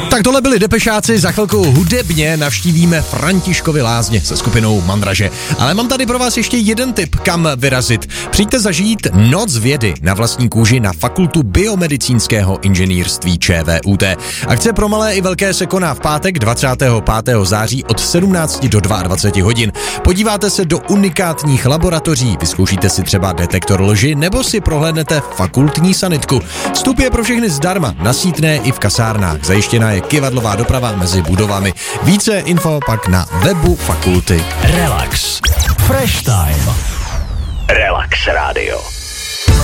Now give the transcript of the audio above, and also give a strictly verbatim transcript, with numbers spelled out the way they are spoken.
Tak tohle byli Depešáci, za chvilku hudebně navštívíme Františkovy lázně se skupinou Mandraže. Ale mám tady pro vás ještě jeden tip, kam vyrazit. Přijďte zažít Noc vědy na vlastní kůži na Fakultu biomedicínského inženýrství ČVUT. Akce pro malé i velké se koná v pátek dvacátého pátého září od sedmnácti do dvaceti dvou hodin. Podíváte se do unikátních laboratoří, vyzkoušíte si třeba detektor lži nebo si prohlédnete fakultní sanitku. Vstup je pro všechny zdarma, na Sítné i v kasárnách. Zajištěná je kivadlová doprava mezi budovami. Více info pak na webu fakulty. Relax. Fresh time. Relax Radio.